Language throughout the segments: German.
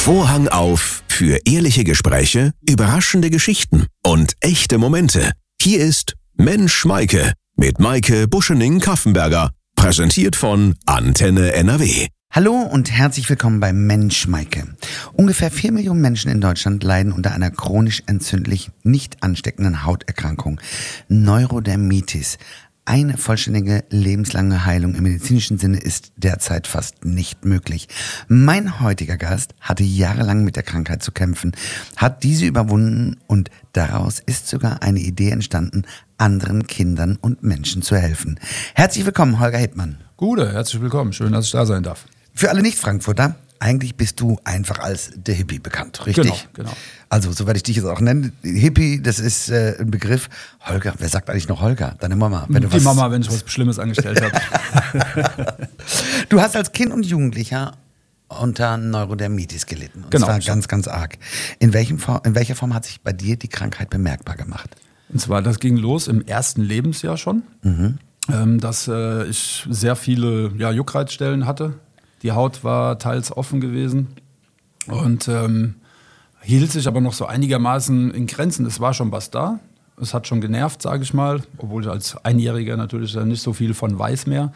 Vorhang auf für ehrliche Gespräche, überraschende Geschichten und echte Momente. Hier ist Mensch Maike mit Maike Buschening-Kaffenberger, präsentiert von Antenne NRW. Hallo und herzlich willkommen bei Mensch Maike. Ungefähr 4 Millionen Menschen in Deutschland leiden unter einer chronisch entzündlich nicht ansteckenden Hauterkrankung, Neurodermitis. Eine vollständige lebenslange Heilung im medizinischen Sinne ist derzeit fast nicht möglich. Mein heutiger Gast hatte jahrelang mit der Krankheit zu kämpfen, hat diese überwunden und daraus ist sogar eine Idee entstanden, anderen Kindern und Menschen zu helfen. Herzlich willkommen, Holger Hittmann. Gute, herzlich willkommen. Schön, dass ich da sein darf. Für alle Nicht-Frankfurter, eigentlich bist du einfach als der Hippie bekannt, richtig? Genau. Also, so werde ich dich jetzt auch nennen. Hippie, das ist ein Begriff. Holger, wer sagt eigentlich noch Holger? Deine Mama. Wenn ich was Schlimmes angestellt habe. Du hast als Kind und Jugendlicher unter Neurodermitis gelitten. Und genau. zwar ganz, ganz arg. In welcher Form hat sich bei dir die Krankheit bemerkbar gemacht? Und zwar, das ging los im ersten Lebensjahr schon, dass ich sehr viele Juckreizstellen hatte. Die Haut war teils offen gewesen und hielt sich aber noch so einigermaßen in Grenzen. Es war schon was da. Es hat schon genervt, sage ich mal, obwohl ich als Einjähriger natürlich nicht so viel von weiß mehr.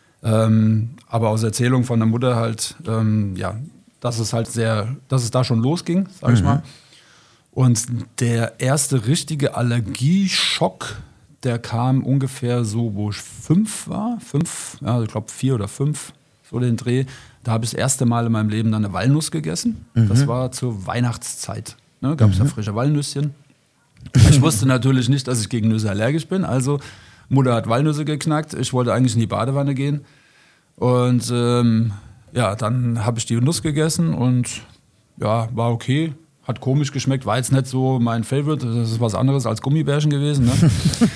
Aber aus Erzählung von der Mutter halt, dass es da schon losging, sage ich mal. Und der erste richtige Allergieschock, der kam ungefähr so, wo ich 5 war. Ich glaube 4 oder 5, so den Dreh. Da habe ich das erste Mal in meinem Leben dann eine Walnuss gegessen. Das war zur Weihnachtszeit. Ne, gab es da frische Walnüsschen. Ich wusste natürlich nicht, dass ich gegen Nüsse allergisch bin. Also Mutter hat Walnüsse geknackt. Ich wollte eigentlich in die Badewanne gehen. Und dann habe ich die Nuss gegessen und ja, war okay. Hat komisch geschmeckt, war jetzt nicht so mein Favorite. Das ist was anderes als Gummibärchen gewesen. Ne?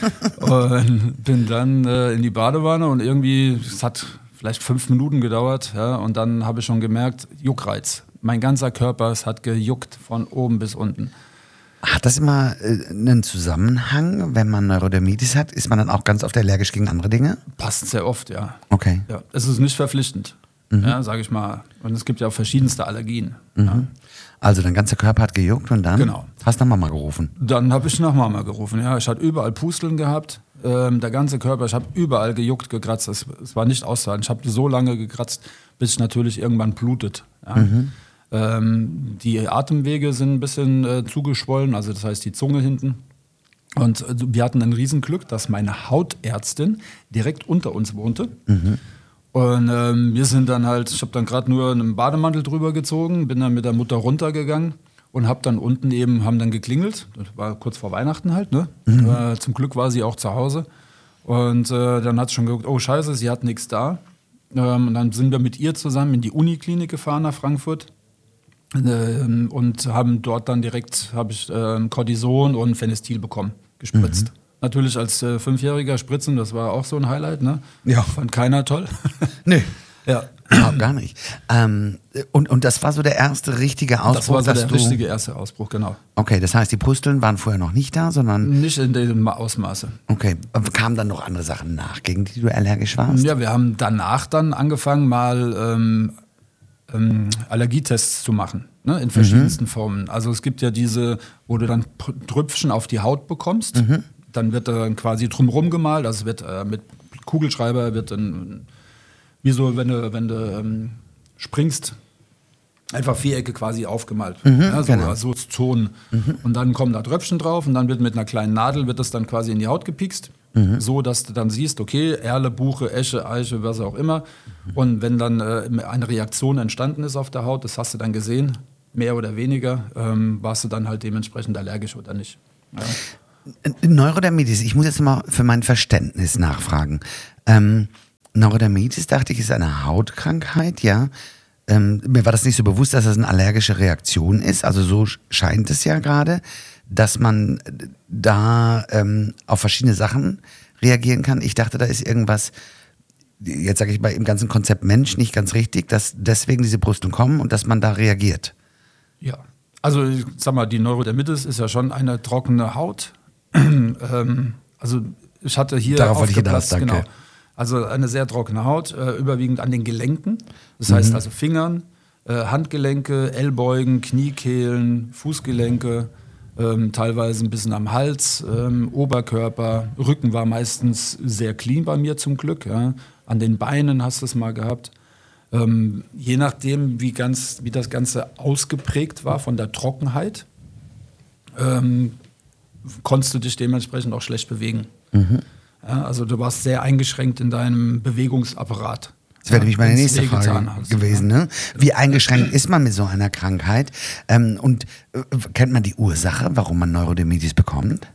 Und bin dann in die Badewanne und irgendwie, es hat vielleicht 5 Minuten gedauert, ja, und dann habe ich schon gemerkt, Juckreiz. Mein ganzer Körper, es hat gejuckt von oben bis unten. Hat das immer einen Zusammenhang, wenn man Neurodermitis hat? Ist man dann auch ganz oft allergisch gegen andere Dinge? Passt sehr oft, ja. Okay. Ja, es ist nicht verpflichtend, sage ich mal. Und es gibt ja auch verschiedenste Allergien. Ja. Also dein ganzer Körper hat gejuckt und dann hast du nach Mama gerufen? Dann habe ich nach Mama gerufen, ja. Ich hatte überall Pusteln gehabt. Der ganze Körper, ich habe überall gejuckt, gekratzt. Es war nicht auszuhalten. Ich habe so lange gekratzt, bis es natürlich irgendwann blutet. Ja. Die Atemwege sind ein bisschen zugeschwollen, also das heißt die Zunge hinten. Und wir hatten ein Riesenglück, dass meine Hautärztin direkt unter uns wohnte. Und wir sind dann halt, ich habe dann gerade nur einen Bademantel drüber gezogen, bin dann mit der Mutter runtergegangen. Und hab dann unten haben dann geklingelt. Das war kurz vor Weihnachten halt, ne? Zum Glück war sie auch zu Hause. Und dann hat sie schon geguckt, oh scheiße, sie hat nichts da. Und dann sind wir mit ihr zusammen in die Uniklinik gefahren nach Frankfurt. Und haben dort dann direkt, Cortison und Phenestil bekommen, gespritzt. Natürlich als 5-Jähriger spritzen, das war auch so ein Highlight, ne? Ja. Fand keiner toll. Nee. Ja. Überhaupt gar nicht. Und das war so der erste richtige Ausbruch? Das war so der richtige erste Ausbruch, genau. Okay, das heißt, die Pusteln waren vorher noch nicht da, sondern... Nicht in dem Ausmaße. Okay, aber kamen dann noch andere Sachen nach, gegen die du allergisch warst? Ja, wir haben danach dann angefangen, mal Allergietests zu machen, ne, in verschiedensten Formen. Also es gibt ja diese, wo du dann Trüpfchen auf die Haut bekommst. Dann wird dann quasi drumherum gemalt, also es wird mit Kugelschreiber, wird dann... Wie so, wenn du springst, einfach Vierecke quasi aufgemalt. So Zonen. Und dann kommen da Tröpfchen drauf und dann wird mit einer kleinen Nadel wird das dann quasi in die Haut gepikst. So, dass du dann siehst, okay, Erle, Buche, Esche, Eiche, was auch immer. Und wenn dann eine Reaktion entstanden ist auf der Haut, das hast du dann gesehen, mehr oder weniger, warst du dann halt dementsprechend allergisch oder nicht. Ja. Neurodermitis, ich muss jetzt mal für mein Verständnis nachfragen. Neurodermitis, dachte ich, ist eine Hautkrankheit, ja. Mir war das nicht so bewusst, dass das eine allergische Reaktion ist. Also so scheint es ja gerade, dass man da auf verschiedene Sachen reagieren kann. Ich dachte, da ist irgendwas, jetzt sage ich mal, im ganzen Konzept Mensch nicht ganz richtig, dass deswegen diese Brüstung kommen und dass man da reagiert. Ja, also ich sag mal, die Neurodermitis ist ja schon eine trockene Haut. Also ich hatte hier darauf wollte ich hinaus, danke. Genau. Also eine sehr trockene Haut, überwiegend an den Gelenken. Das heißt also Fingern, Handgelenke, Ellbeugen, Kniekehlen, Fußgelenke, teilweise ein bisschen am Hals, Oberkörper. Rücken war meistens sehr clean bei mir zum Glück. Ja. An den Beinen hast du es mal gehabt. Je nachdem, wie das Ganze ausgeprägt war von der Trockenheit, konntest du dich dementsprechend auch schlecht bewegen. Ja, also du warst sehr eingeschränkt in deinem Bewegungsapparat. Das wäre nämlich meine nächste Frage gewesen. Ne? Wie eingeschränkt ist man mit so einer Krankheit? Und kennt man die Ursache, warum man Neurodermitis bekommt?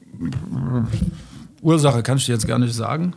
Ursache kann ich dir jetzt gar nicht sagen.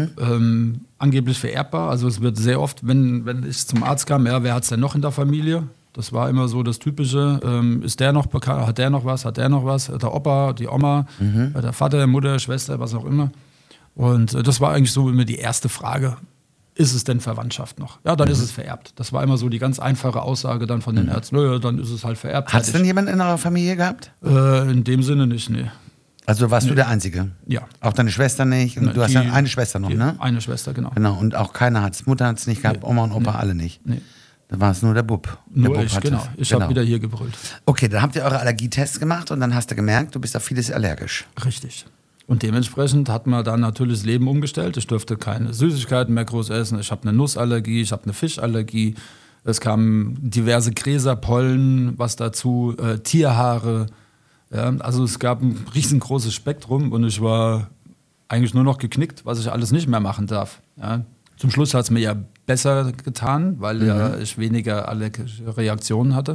Angeblich vererbbar. Also es wird sehr oft, wenn ich zum Arzt kam, ja, wer hat es denn noch in der Familie? Das war immer so das Typische. Ist der noch bekannt? Hat der noch was? Hat der noch was? Der Opa, die Oma, der Vater, der Mutter, Schwester, was auch immer. Und das war eigentlich so immer die erste Frage. Ist es denn Verwandtschaft noch? Ja, dann ist es vererbt. Das war immer so die ganz einfache Aussage dann von den Ärzten. Naja, dann ist es halt vererbt. Hat es denn jemand in eurer Familie gehabt? In dem Sinne nicht, nee. Also warst du der Einzige? Ja. Auch deine Schwester nicht? Und du hast ja eine Schwester noch, ne? Eine Schwester, genau. Genau, und auch keiner hat es. Mutter hat es nicht gehabt, Oma und Opa alle nicht. Nee. Da war es nur der Bub. Nur der Bub ich, genau. Ich habe wieder hier gebrüllt. Okay, dann habt ihr eure Allergietests gemacht und dann hast du gemerkt, du bist auf vieles allergisch. Richtig. Und dementsprechend hat man dann natürlich das Leben umgestellt. Ich durfte keine Süßigkeiten mehr groß essen. Ich habe eine Nussallergie, ich habe eine Fischallergie. Es kamen diverse Gräser, Pollen, was dazu, Tierhaare. Ja, also es gab ein riesengroßes Spektrum und ich war eigentlich nur noch geknickt, was ich alles nicht mehr machen darf. Ja. Zum Schluss hat es mir ja besser getan, weil ja ich weniger allergische Reaktionen hatte.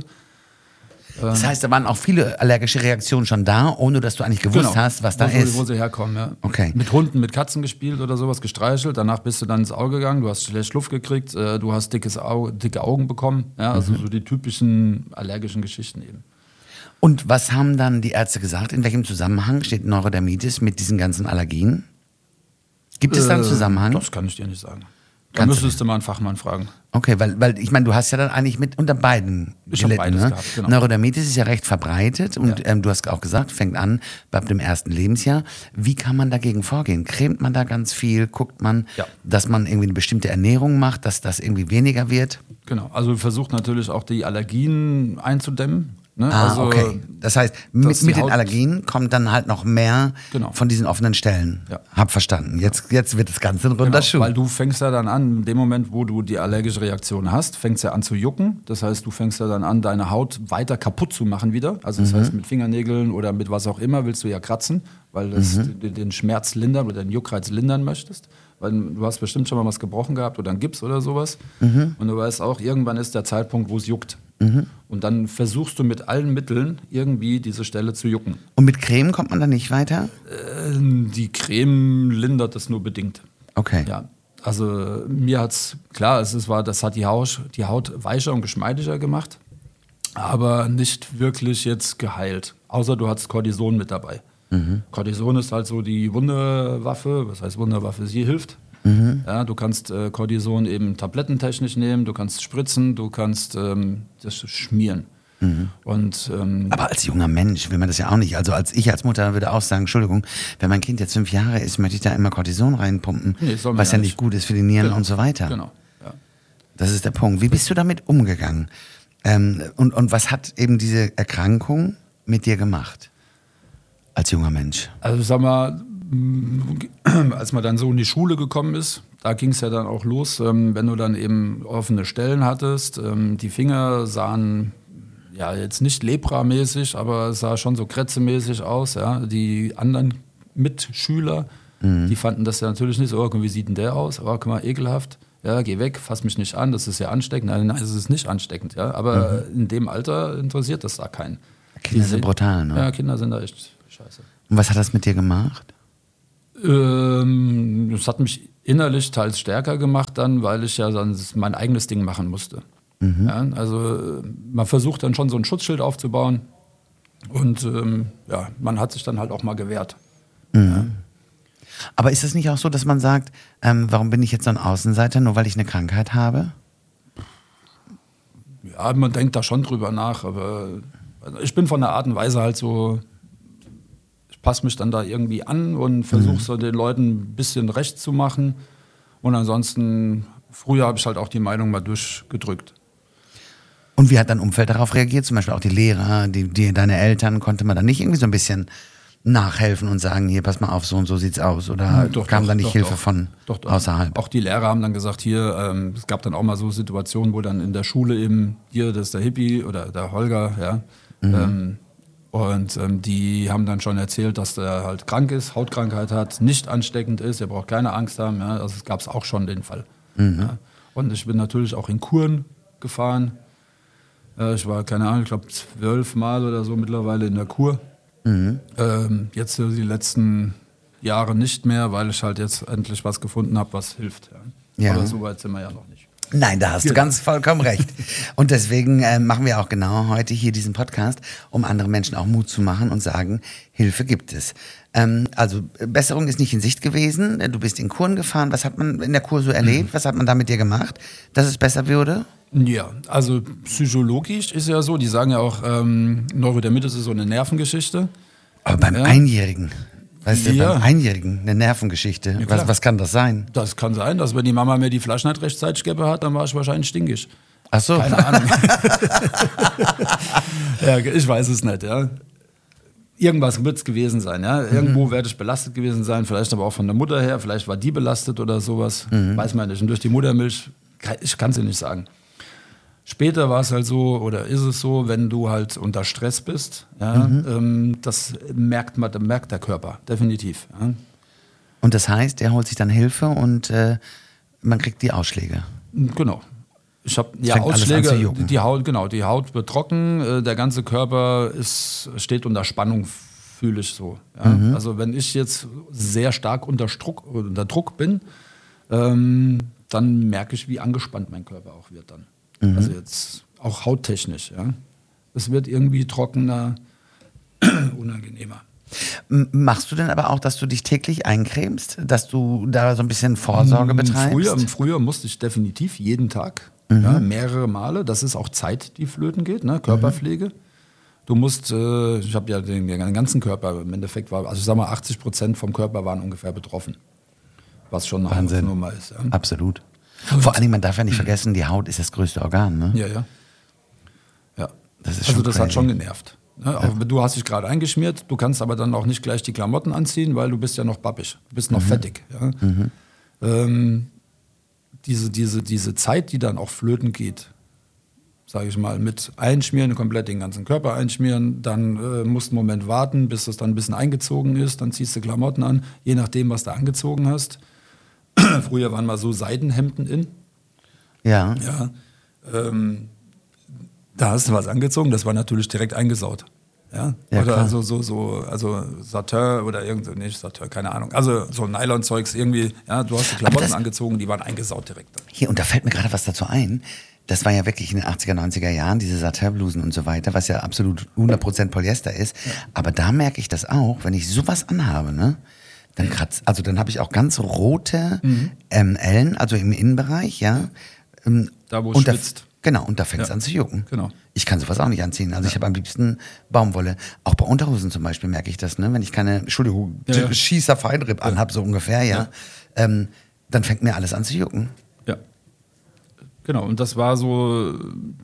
Das heißt, da waren auch viele allergische Reaktionen schon da, ohne dass du eigentlich gewusst hast, was da ist. Wo sie herkommen, ja. Okay. Mit Hunden, mit Katzen gespielt oder sowas, gestreichelt. Danach bist du dann ins Auge gegangen, du hast schlecht Luft gekriegt, du hast dicke Augen bekommen. Ja, also so die typischen allergischen Geschichten eben. Und was haben dann die Ärzte gesagt? In welchem Zusammenhang steht Neurodermitis mit diesen ganzen Allergien? Gibt es da einen Zusammenhang? Das kann ich dir nicht sagen. Da müsstest du mal einen Fachmann fragen. Okay, weil ich meine, du hast ja dann eigentlich mit unter beiden gelitten, ne? Gehabt, genau. Neurodermitis ist ja recht verbreitet und du hast auch gesagt, fängt an ab dem ersten Lebensjahr. Wie kann man dagegen vorgehen? Cremt man da ganz viel? Guckt man, dass man irgendwie eine bestimmte Ernährung macht, dass das irgendwie weniger wird? Genau, also versucht natürlich auch die Allergien einzudämmen. Ne? Also, okay. Das heißt, mit den Allergien kommt dann halt noch mehr von diesen offenen Stellen. Ja. Hab verstanden. Jetzt wird das Ganze ein runder Schuh. Weil du fängst ja dann an, in dem Moment, wo du die allergische Reaktion hast, fängst ja an zu jucken. Das heißt, du fängst ja dann an, deine Haut weiter kaputt zu machen wieder. Also das heißt, mit Fingernägeln oder mit was auch immer willst du ja kratzen, weil du den Schmerz lindern oder den Juckreiz lindern möchtest. Weil du hast bestimmt schon mal was gebrochen gehabt oder einen Gips oder sowas. Und du weißt auch, irgendwann ist der Zeitpunkt, wo es juckt. Und dann versuchst du mit allen Mitteln irgendwie diese Stelle zu jucken. Und mit Creme kommt man da nicht weiter? Die Creme lindert das nur bedingt. Okay. Ja, also mir hat's, klar, das hat die Haut weicher und geschmeidiger gemacht, aber nicht wirklich jetzt geheilt. Außer du hattest Cortison mit dabei. Cortison ist halt so die Wunderwaffe, was heißt Wunderwaffe, sie hilft. Ja, du kannst Cortison eben tablettentechnisch nehmen, du kannst spritzen, du kannst das schmieren. Und, aber als junger Mensch will man das ja auch nicht. Also als Mutter würde auch sagen, Entschuldigung, wenn mein Kind jetzt 5 Jahre ist, möchte ich da immer Cortison reinpumpen, was ja nicht gut ist für die Nieren und so weiter. Genau, ja. Das ist der Punkt. Wie bist du damit umgegangen? Und was hat eben diese Erkrankung mit dir gemacht? Als junger Mensch. Also sag mal, als man dann so in die Schule gekommen ist, da ging es ja dann auch los, wenn du dann eben offene Stellen hattest, die Finger sahen ja jetzt nicht lepramäßig, aber es sah schon so krätzemäßig aus. Ja. Die anderen Mitschüler, die fanden das ja natürlich nicht so, oh, wie sieht denn der aus? Oh, guck mal, ekelhaft. Ja, geh weg, fass mich nicht an, das ist ja ansteckend. Nein, es ist nicht ansteckend. Ja. Aber in dem Alter interessiert das da keinen. Kinder sind brutal, ne? Ja, Kinder sind da echt scheiße. Und was hat das mit dir gemacht? Das hat mich innerlich teils stärker gemacht dann, weil ich ja dann mein eigenes Ding machen musste. Ja, also man versucht dann schon so ein Schutzschild aufzubauen und man hat sich dann halt auch mal gewehrt. Ja. Aber ist es nicht auch so, dass man sagt, warum bin ich jetzt so ein Außenseiter, nur weil ich eine Krankheit habe? Ja, man denkt da schon drüber nach, aber ich bin von der Art und Weise halt so, ich passe mich dann da irgendwie an und versuche so den Leuten ein bisschen recht zu machen. Und ansonsten, früher habe ich halt auch die Meinung mal durchgedrückt. Und wie hat dein Umfeld darauf reagiert? Zum Beispiel auch die Lehrer, deine Eltern, konnte man da nicht irgendwie so ein bisschen nachhelfen und sagen, hier, pass mal auf, so und so sieht's aus? Oder kam dann die Hilfe von außerhalb? Auch die Lehrer haben dann gesagt, hier, es gab dann auch mal so Situationen, wo dann in der Schule eben, hier, das ist der Hippie oder der Holger, ja, die haben dann schon erzählt, dass der halt krank ist, Hautkrankheit hat, nicht ansteckend ist, er braucht keine Angst haben, ja, also es gab es auch schon den Fall. Ja. Und ich bin natürlich auch in Kuren gefahren. Ich war, keine Ahnung, ich glaube 12 Mal oder so mittlerweile in der Kur. Jetzt die letzten Jahre nicht mehr, weil ich halt jetzt endlich was gefunden habe, was hilft. Ja. Aber so weit sind wir ja noch nicht. Nein, da hast du ganz vollkommen recht. Und deswegen machen wir auch genau heute hier diesen Podcast, um anderen Menschen auch Mut zu machen und sagen, Hilfe gibt es. Also Besserung ist nicht in Sicht gewesen. Du bist in Kuren gefahren. Was hat man in der Kur so erlebt? Was hat man da mit dir gemacht, dass es besser wurde? Ja, also psychologisch ist ja so, die sagen ja auch, Neurodermitis ist so eine Nervengeschichte. Aber beim Einjährigen, weißt du, beim Einjährigen eine Nervengeschichte, ja, was kann das sein? Das kann sein, dass wenn die Mama mir die Flaschen nicht rechtzeitig gegeben hat, dann war ich wahrscheinlich stinkig. Ach so. Keine Ahnung. Ja, ich weiß es nicht, ja. Irgendwas wird es gewesen sein, ja. Irgendwo werde ich belastet gewesen sein, vielleicht aber auch von der Mutter her, vielleicht war die belastet oder sowas, weiß man nicht. Und durch die Muttermilch, ich kann es dir nicht sagen. Später war es halt so, oder ist es so, wenn du halt unter Stress bist, ja, das merkt der Körper, definitiv. Ja. Und das heißt, er holt sich dann Hilfe und man kriegt die Ausschläge. Genau. Ich habe Ausschläge, die Haut wird trocken, der ganze Körper steht unter Spannung, fühle ich so. Ja. Also wenn ich jetzt sehr stark unter Druck bin, dann merke ich, wie angespannt mein Körper auch wird dann. Also jetzt auch hauttechnisch, ja. Es wird irgendwie trockener, unangenehmer. Machst du denn aber auch, dass du dich täglich eincremst, dass du da so ein bisschen Vorsorge betreibst? Früher musste ich definitiv jeden Tag, ja, mehrere Male. Das ist auch Zeit, die flöten geht, ne? Körperpflege. Du musst, ich habe ja den ganzen Körper, im Endeffekt war, also ich sag mal 80% vom Körper waren ungefähr betroffen. Was schon eine Hausnummer ist. Ja. Absolut. Vor allem, man darf ja nicht vergessen, die Haut ist das größte Organ, ne? Ja. Das hat schon genervt. Ne? Auch du hast dich gerade eingeschmiert, du kannst aber dann auch nicht gleich die Klamotten anziehen, weil du bist ja noch babbig, du bist noch fettig. Ja? Diese Zeit, die dann auch flöten geht, sage ich mal, mit Einschmieren, komplett den ganzen Körper einschmieren, dann musst du einen Moment warten, bis das dann ein bisschen eingezogen ist, dann ziehst du Klamotten an, je nachdem, was du angezogen hast. Früher waren mal so Seidenhemden in. Ja. Da hast du was angezogen, das war natürlich direkt eingesaut. Ja? Oder klar. also Satin oder nicht Satin, keine Ahnung. Also so Nylon-Zeugs irgendwie, ja, du hast die Klamotten angezogen, die waren eingesaut direkt. Hier, und da fällt mir gerade was dazu ein. Das war ja wirklich in den 80er, 90er Jahren, diese Satin-Blusen und so weiter, was ja absolut 100% Polyester ist. Ja. Aber da merke ich das auch, wenn ich sowas anhabe, ne? Dann habe ich auch ganz rote Ellen, also im Innenbereich, ja. Da, wo es schwitzt. Genau, und da fängt es an zu jucken. Genau. Ich kann sowas auch nicht anziehen. Also ich habe am liebsten Baumwolle. Auch bei Unterhosen zum Beispiel merke ich das, ne? Wenn ich keine, Schießer Feinripp anhabe, so ungefähr, ja. Dann fängt mir alles an zu jucken. Ja. Genau, und das war so,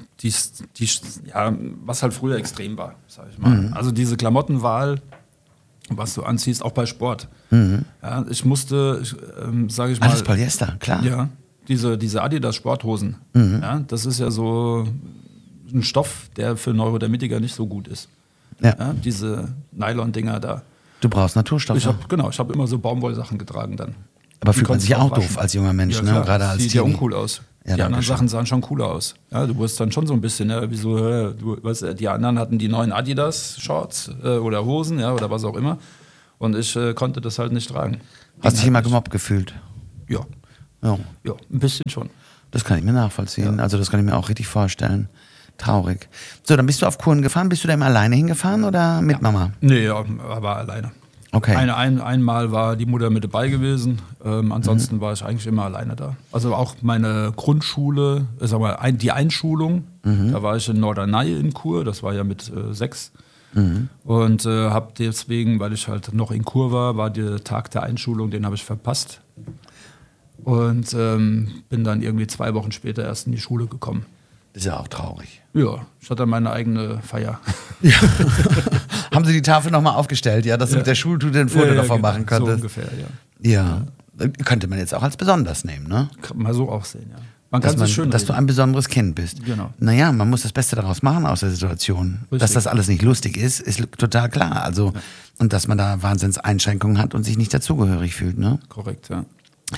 was halt früher extrem war, sag ich mal. Also diese Klamottenwahl, was du anziehst, auch bei Sport. Ja, ich musste, sage ich mal... Alles Polyester, klar. Ja, diese Adidas Sporthosen, ja, das ist ja so ein Stoff, der für Neurodermitiker nicht so gut ist. Ja, diese Nylon-Dinger da. Du brauchst Naturstoffe. Ich habe immer so Baumwollsachen getragen dann. Aber fühlt man sich auch doof als junger Mensch, ne? Gerade als sieht ja uncool aus. Ja, die anderen Sachen sahen schon cooler aus. Ja, du wurdest dann schon so ein bisschen, wie so, die anderen hatten die neuen Adidas-Shorts oder Hosen, ja, oder was auch immer. Und ich konnte das halt nicht tragen. Hast du dich immer gemobbt gefühlt? Ja. Ja, ein bisschen schon. Das kann ich mir nachvollziehen. Ja. Also das kann ich mir auch richtig vorstellen. Traurig. So, dann bist du auf Kuren gefahren. Bist du da immer alleine hingefahren oder mit Mama? Nee, aber alleine. Okay. Einmal war die Mutter mit dabei gewesen. Ansonsten war ich eigentlich immer alleine da. Also auch meine Grundschule, sag mal, die Einschulung, da war ich in Norderney in Chur, das war ja mit 6. Und habe deswegen, weil ich halt noch in Chur war der Tag der Einschulung, den habe ich verpasst. Und bin dann irgendwie 2 Wochen später erst in die Schule gekommen. Das ist ja auch traurig. Ja, ich hatte meine eigene Feier. Ja. Haben Sie die Tafel nochmal aufgestellt, ja, dass du mit der Schultüte ein Foto davon machen genau, konntest? so ungefähr, ja. Ja. Könnte man jetzt auch als besonders nehmen, ne? Kann man so auch sehen, ja. Man kann es schön dass du reden. ein besonderes Kind bist. Genau. Naja, man muss das Beste daraus machen aus der Situation. Richtig. Dass das alles nicht lustig ist total klar. Also, und dass man da Wahnsinnseinschränkungen hat und sich nicht dazugehörig fühlt, ne? Korrekt, ja.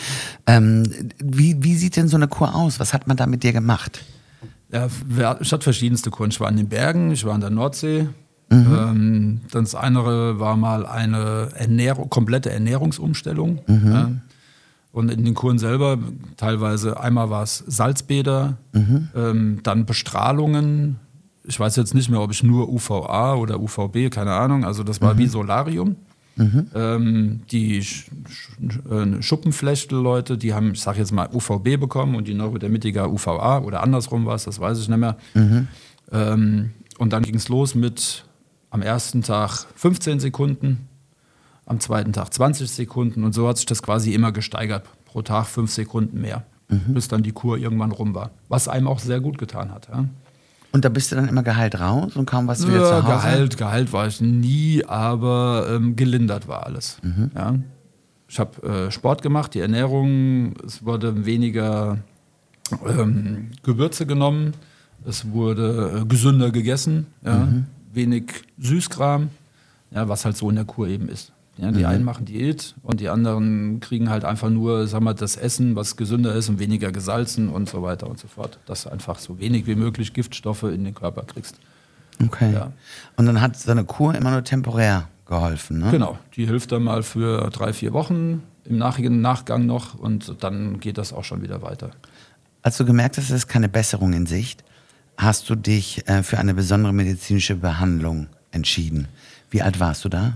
Wie sieht denn so eine Kur aus? Was hat man da mit dir gemacht? Ja, ich hatte verschiedenste Kuren. Ich war in den Bergen, ich war an der Nordsee. Dann das andere war mal eine komplette Ernährungsumstellung. Ja. Und in den Kuren selber, teilweise, einmal war es Salzbäder, dann Bestrahlungen. Ich weiß jetzt nicht mehr, ob ich nur UVA oder UVB, keine Ahnung. Also das war wie Solarium. Die Schuppenflechte-Leute, die haben, ich sag jetzt mal, UVB bekommen und die Neurodermitiker UVA oder andersrum war es, das weiß ich nicht mehr. Und dann ging es los mit am ersten Tag 15 Sekunden, am zweiten Tag 20 Sekunden und so hat sich das quasi immer gesteigert. Pro Tag 5 Sekunden mehr, bis dann die Kur irgendwann rum war. Was einem auch sehr gut getan hat. Ja. Und da bist du dann immer geheilt raus und kaum was wieder zu Hause? Geheilt war ich nie, aber gelindert war alles. Ja. Ich habe Sport gemacht, die Ernährung, es wurde weniger Gewürze genommen, es wurde gesünder gegessen, ja. Wenig Süßkram, ja, was halt so in der Kur eben ist. Ja, die einen machen Diät und die anderen kriegen halt einfach nur, sag mal, das Essen, was gesünder ist und weniger gesalzen und so weiter und so fort. Dass du einfach so wenig wie möglich Giftstoffe in den Körper kriegst. Okay. Ja. Und dann hat so eine Kur immer nur temporär geholfen, ne? Genau, die hilft dann mal für 3-4 Wochen im Nachgang noch und dann geht das auch schon wieder weiter. Als du gemerkt hast, es ist keine Besserung in Sicht, hast du dich für eine besondere medizinische Behandlung entschieden. Wie alt warst du da?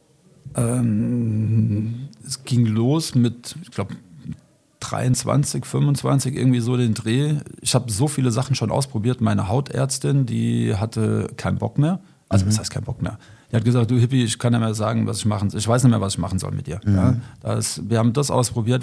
Es ging los mit, ich glaube, 23, 25, irgendwie so den Dreh. Ich habe so viele Sachen schon ausprobiert. Meine Hautärztin, die hatte keinen Bock mehr. Also was heißt keinen Bock mehr? Die hat gesagt, du Hippie, ich kann nicht mehr sagen, was ich machen soll. Ich weiß nicht mehr, was ich machen soll mit dir. Ja, wir haben das ausprobiert.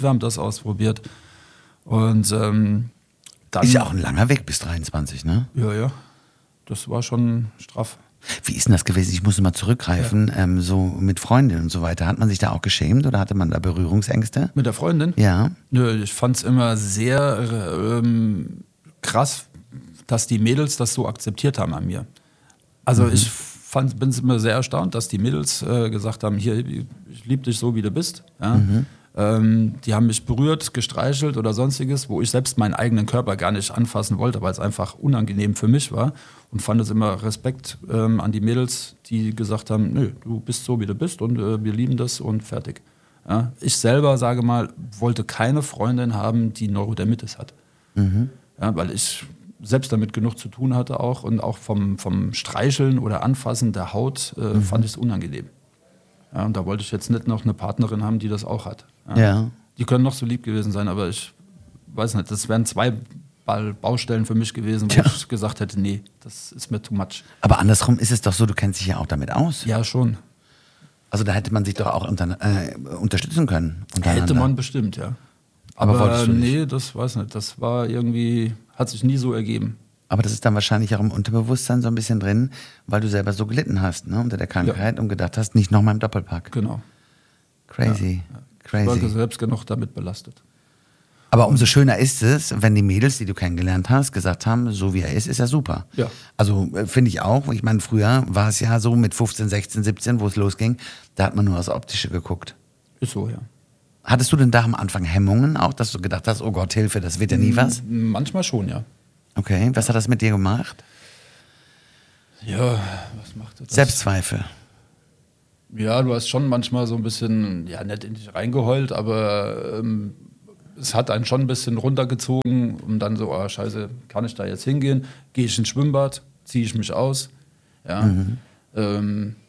Und dann... Ist ja auch ein langer Weg bis 23, ne? Ja. Das war schon straff. Wie ist denn das gewesen? Ich muss mal zurückgreifen, so mit Freundinnen und so weiter. Hat man sich da auch geschämt oder hatte man da Berührungsängste? Mit der Freundin? Ja. Nö, ich fand es immer sehr krass, dass die Mädels das so akzeptiert haben an mir. Also ich bin immer sehr erstaunt, dass die Mädels gesagt haben, hier, ich liebe dich so, wie du bist. Ja? Die haben mich berührt, gestreichelt oder sonstiges, wo ich selbst meinen eigenen Körper gar nicht anfassen wollte, weil es einfach unangenehm für mich war. Und fand es immer Respekt an die Mädels, die gesagt haben, nö, du bist so, wie du bist und wir lieben das und fertig. Ja? Ich selber, sage mal, wollte keine Freundin haben, die Neurodermitis hat. Ja, weil ich selbst damit genug zu tun hatte auch und auch vom Streicheln oder Anfassen der Haut fand ich es unangenehm. Ja, und da wollte ich jetzt nicht noch eine Partnerin haben, die das auch hat. Ja. Die können noch so lieb gewesen sein, aber ich weiß nicht, das wären 2 Baustellen für mich gewesen, wo ich gesagt hätte, nee, das ist mir too much. Aber andersrum ist es doch so, du kennst dich ja auch damit aus. Ja, schon. Also da hätte man sich doch auch unterstützen können. Hätte man bestimmt, ja. Aber wolltest du nicht? Nee, das weiß nicht. Das war irgendwie, hat sich nie so ergeben. Aber das ist dann wahrscheinlich auch im Unterbewusstsein so ein bisschen drin, weil du selber so gelitten hast, ne, unter der Krankheit und gedacht hast, nicht nochmal im Doppelpack. Genau. Crazy. Ich war selbst genug damit belastet. Aber umso schöner ist es, wenn die Mädels, die du kennengelernt hast, gesagt haben, so wie er ist er super. Ja. Also finde ich auch. Ich meine, früher war es ja so mit 15, 16, 17, wo es losging, da hat man nur aufs Optische geguckt. Ist so, ja. Hattest du denn da am Anfang Hemmungen auch, dass du gedacht hast, oh Gott, Hilfe, das wird ja nie was? Manchmal schon, ja. Okay, was hat das mit dir gemacht? Ja, was macht das? Selbstzweifel. Ja, du hast schon manchmal so ein bisschen, ja, nicht in dich reingeheult, aber es hat einen schon ein bisschen runtergezogen und dann so, oh scheiße, kann ich da jetzt hingehen? Gehe ich ins Schwimmbad, ziehe ich mich aus? Ja.